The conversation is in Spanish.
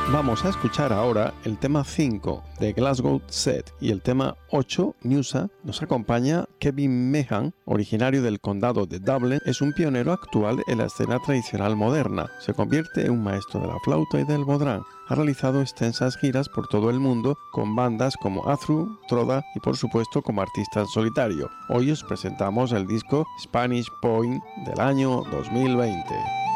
Vamos a escuchar ahora el tema 5 de Glasgow Set y el tema 8, Nusa. Nos acompaña Kevin Meehan, originario del condado de Dublin. Es un pionero actual en la escena tradicional moderna. Se convierte en un maestro de la flauta y del bodhrán. Ha realizado extensas giras por todo el mundo con bandas como Athru, Troda y por supuesto como artista en solitario. Hoy os presentamos el disco Spanish Point del año 2020.